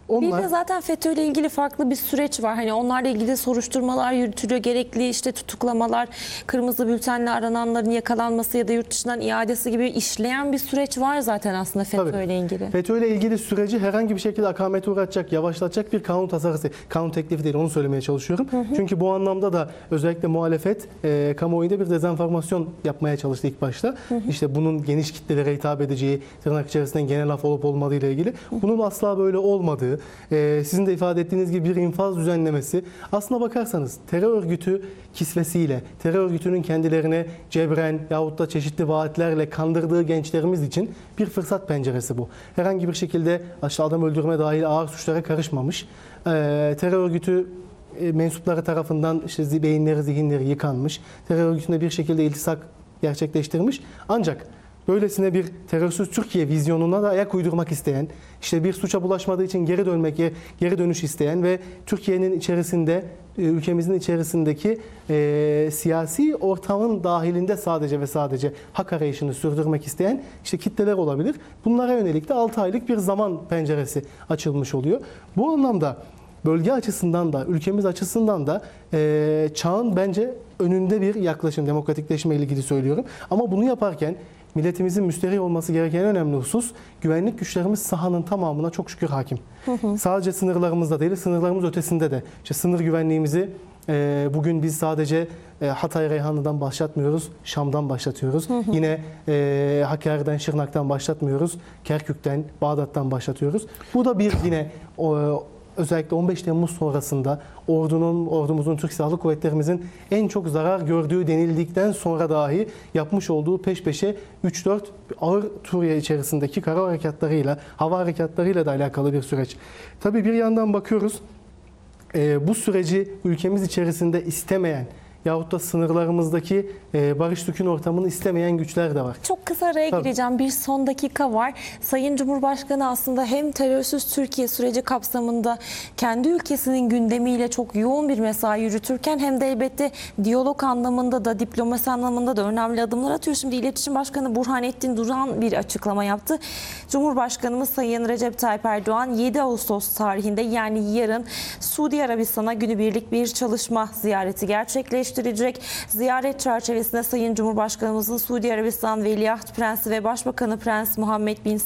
Bir Onlar de zaten FETÖ ile ilgili farklı bir süreç var. Hani onlarla ilgili soruşturmalar yürütülüyor. Gerekli işte tutuklamalar, kırmızı bültenle arananların yakalanması ya da yurt dışından iadesi gibi işleyen bir süreç var zaten aslında FETÖ ile ilgili. FETÖ ile ilgili süreci herhangi bir şekilde akamete uğratacak, yavaşlatacak bir kanun tasarısı, kanun teklifi değil, onu söylemeye çalışıyorum. Çünkü bu anlamda da özellikle muhalefet kamuoyunda bir dezenformasyon yapmaya çalıştı ilk başta. İşte bunun geniş kitlelere hitap edeceği, tırnak içerisinden genel laf olup olmadığı ile ilgili. Bunun asla böyle olmadığı, sizin de ifade ettiğiniz gibi bir infaz düzenlemesi. Aslına bakarsanız terör örgütü kisvesiyle, terör örgütünün kendilerine cebren yahut da çeşitli vaatlerle kandırdığı gençlerimiz için bir fırsat penceresi bu. Herhangi bir şekilde adam öldürme dahil ağır suçlara karışmamış. Terör örgütü mensupları tarafından işte beyinleri, zihinleri yıkanmış. Terör örgütüne bir şekilde iltisak gerçekleştirmiş. Ancak böylesine bir terörsüz Türkiye vizyonuna da ayak uydurmak isteyen, işte bir suça bulaşmadığı için geri dönüş isteyen ve Türkiye'nin içerisinde, ülkemizin içerisindeki siyasi ortamın dahilinde sadece ve sadece hak arayışını sürdürmek isteyen işte kitleler olabilir. Bunlara yönelik de 6 aylık bir zaman penceresi açılmış oluyor. Bu anlamda bölge açısından da, ülkemiz açısından da çağın bence önünde bir yaklaşım, demokratikleşme ile ilgili söylüyorum. Ama bunu yaparken milletimizin müsterih olması gereken en önemli husus, güvenlik güçlerimiz sahanın tamamına çok şükür hakim. Sadece sınırlarımızda değil, sınırlarımız ötesinde de. İşte sınır güvenliğimizi bugün biz sadece Hatay Reyhanlı'dan başlatmıyoruz, Şam'dan başlatıyoruz. Yine Hakkari'den, Şırnak'tan başlatmıyoruz, Kerkük'ten, Bağdat'tan başlatıyoruz. Bu da bir yine özellikle 15 Temmuz sonrasında ordumuzun, Türk Silahlı Kuvvetlerimizin en çok zarar gördüğü denildikten sonra dahi yapmış olduğu peş peşe 3-4 ağır Suriye içerisindeki kara harekatlarıyla, hava harekatlarıyla da alakalı bir süreç. Tabii bir yandan bakıyoruz, bu süreci ülkemiz içerisinde istemeyen yahut da sınırlarımızdaki barış sükun ortamını istemeyen güçler de var. Çok kısa araya gireceğim. Bir son dakika var. Sayın Cumhurbaşkanı aslında hem terörsüz Türkiye süreci kapsamında kendi ülkesinin gündemiyle çok yoğun bir mesai yürütürken hem de elbette diyalog anlamında da, diplomasi anlamında da önemli adımlar atıyor. Şimdi İletişim Başkanı Burhanettin Duran bir açıklama yaptı. Cumhurbaşkanımız Sayın Recep Tayyip Erdoğan 7 Ağustos tarihinde, yani yarın, Suudi Arabistan'a günübirlik bir çalışma ziyareti gerçekleştirecek. Ziyaret çerçevesinde Sayın Cumhurbaşkanımızın Suudi Arabistan Veliaht Prensi ve Başbakanı Prens Muhammed Bin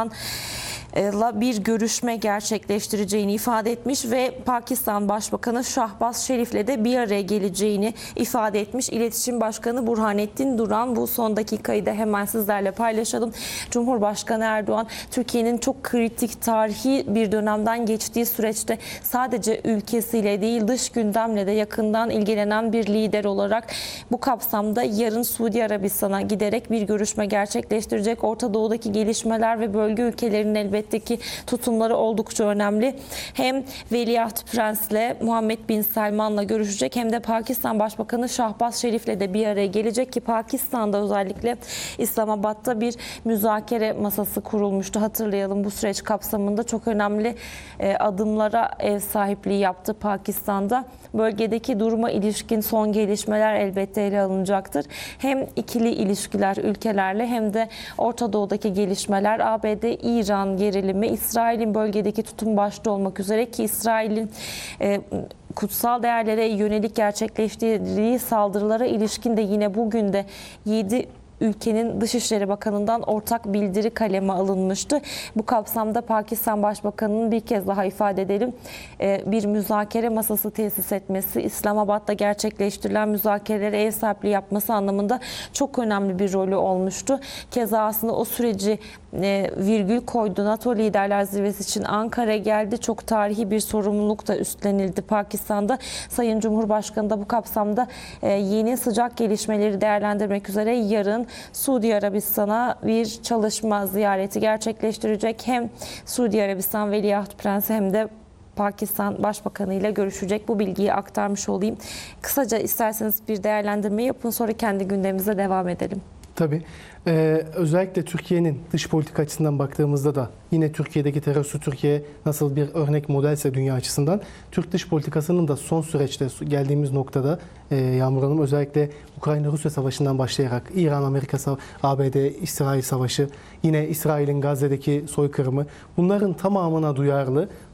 Selman'la bir görüşme gerçekleştireceğini ifade etmiş ve Pakistan Başbakanı Şahbaz Şerif'le de bir araya geleceğini ifade etmiş. İletişim Başkanı Burhanettin Duran. Bu son dakikayı da hemen sizlerle paylaşalım. Cumhurbaşkanı Erdoğan, Türkiye'nin çok kritik tarihi bir dönemden geçtiği süreçte sadece ülkesiyle değil, dış gündemle de yakından ilgilenen bir lider olarak bu kapsamda yarın Suudi Arabistan'a giderek bir görüşme gerçekleştirecek. Orta Doğu'daki gelişmeler ve bölge ülkelerinin elbette ki tutumları oldukça önemli. Hem Veliaht Prens'le, Muhammed Bin Selman'la görüşecek, hem de Pakistan Başbakanı Şahbaz Şerif'le de bir araya gelecek ki Pakistan'da özellikle İslamabad'da bir müzakere masası kurulmuştu. Hatırlayalım, bu süreç kapsamında çok önemli adımlara ev sahipliği yaptı Pakistan'da. Bölgedeki duruma ilişkin son gelişmeler elbette ele alınacaktır. Hem ikili ilişkiler ülkelerle hem de Orta Doğu'daki gelişmeler, ABD-İran gerilimi, İsrail'in bölgedeki tutum başta olmak üzere ki İsrail'in kutsal değerlere yönelik gerçekleştirdiği saldırılara ilişkin de yine bugün de 7 ülkenin Dışişleri Bakanı'ndan ortak bildiri kaleme alınmıştı. Bu kapsamda Pakistan Başbakanı'nın, bir kez daha ifade edelim, bir müzakere masası tesis etmesi, İslamabad'da gerçekleştirilen müzakerelere ev sahipliği yapması anlamında çok önemli bir rolü olmuştu. Keza aslında o süreci virgül koydu. NATO Liderler Zirvesi için Ankara'ya geldi. Çok tarihi bir sorumluluk da üstlenildi Pakistan'da. Sayın Cumhurbaşkanı da bu kapsamda yeni sıcak gelişmeleri değerlendirmek üzere yarın Suudi Arabistan'a bir çalışma ziyareti gerçekleştirecek. Hem Suudi Arabistan Veliaht Prensi hem de Pakistan Başbakanı ile görüşecek. Bu bilgiyi aktarmış olayım. Kısaca isterseniz bir değerlendirme yapın, sonra kendi gündemimize devam edelim. Tabii. Özellikle Türkiye'nin dış politika açısından baktığımızda da yine Türkiye'deki terörsüz Türkiye nasıl bir örnek modelse dünya açısından, Türk dış politikasının da son süreçte geldiğimiz noktada Yağmur Hanım, özellikle Ukrayna-Rusya savaşından başlayarak İran-Amerika, ABD-İsrail savaşı, yine İsrail'in Gazze'deki soykırımı, bunların tamamına duyarlı,